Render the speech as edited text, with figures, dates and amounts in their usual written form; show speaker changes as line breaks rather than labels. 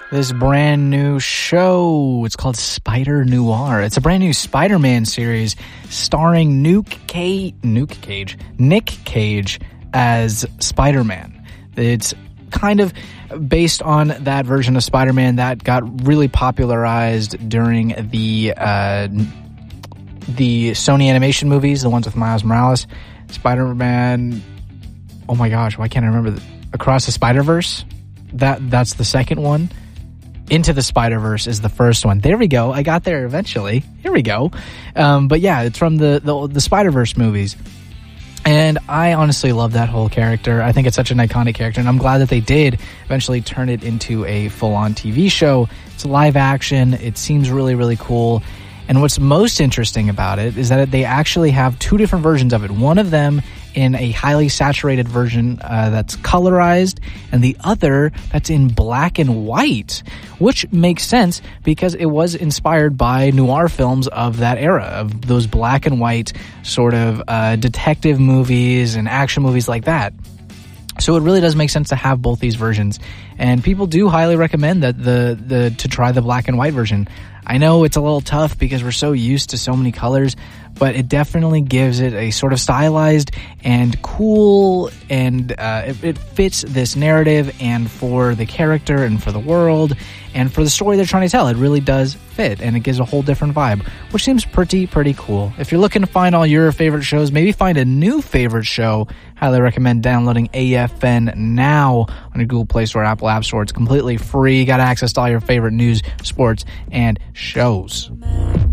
this brand new show. It's called Spider Noir. It's a brand new Spider-Man series starring Nick Cage as Spider-Man. It's kind of based on that version of Spider-Man that got really popularized during the Sony animation movies, the ones with Miles Morales. Spider-Man, oh my gosh, why can't I remember? Across the Spider-Verse? That's the second one. Into the Spider-Verse is the first one. There we go. I got there eventually. Here we go. But yeah, it's from the Spider-Verse movies. And I honestly love that whole character. I think it's such an iconic character, and I'm glad that they did eventually turn it into a full-on TV show. It's live action. It seems really, really cool. And what's most interesting about it is that they actually have two different versions of it. One of them in a highly saturated version that's colorized, and the other that's in black and white, which makes sense because it was inspired by noir films of that era, of those black and white sort of detective movies and action movies like that. So it really does make sense to have both these versions, and people do highly recommend that to try the black and white version. I know it's a little tough because we're so used to so many colors, but it definitely gives it a sort of stylized and cool, and it fits this narrative and for the character and for the world and for the story they're trying to tell. It really does fit, and it gives a whole different vibe, which seems pretty cool. If you're looking to find all your favorite shows, maybe find a new favorite show, highly recommend downloading AFN now on your Google Play Store, Apple App Store. It's completely free. Got access to all your favorite news, sports, and shows.